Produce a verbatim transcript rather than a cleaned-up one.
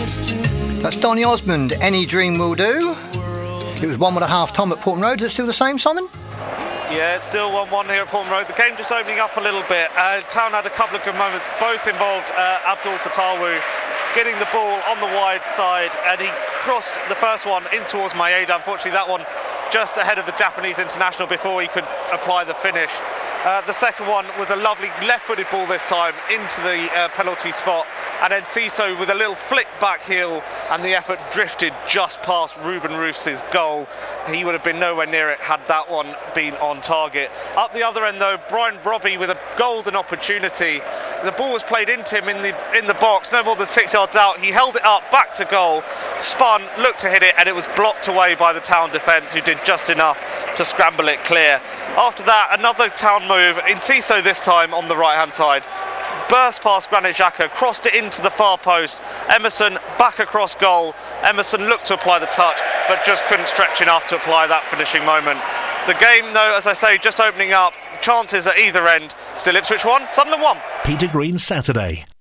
That's Donny Osmond, Any Dream Will Do. It was one and a half time at Portman Road. Is it still the same, Simon? Yeah, it's still one one here at Portman Road. The game just opening up a little bit. Uh, Town had a couple of good moments. Both involved uh, Abdul Fatawu getting the ball on the wide side, and he crossed the first one in towards Maeda. Unfortunately, that one just ahead of the Japanese international before he could apply the finish. Uh, the second one was a lovely left-footed ball this time into the uh, penalty spot, and then Ciso with a little flick back heel, and the effort drifted just past Ruben Roofs' goal. He would have been nowhere near it had that one been on target. Up the other end though, Brian Brobby with a golden opportunity. The ball was played into him in the in the box, no more than six yards out. He held it up back to goal, spun, looked to hit it, and it was blocked away by the Town defence, who did just enough to scramble it clear. After that, another Town move, Enciso this time on the right hand side. Burst past Granit Xhaka, crossed it into the far post. Emerson back across goal. Emerson looked to apply the touch, but just couldn't stretch enough to apply that finishing moment. The game, though, as I say, just opening up. Chances at either end. Still Ipswich one, Sunderland one. Peter Green Saturday.